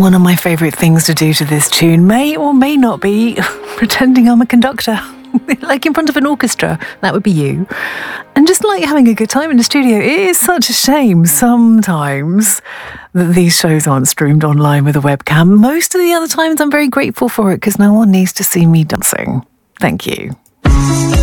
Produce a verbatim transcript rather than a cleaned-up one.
one of my favourite things to do to this tune may or may not be pretending I'm a conductor. Like in front of an orchestra, that would be you. And just like having a good time in the studio. It is such a shame sometimes that these shows aren't streamed online with a webcam. Most of the other times I'm very grateful for it because no one needs to see me dancing. Thank you.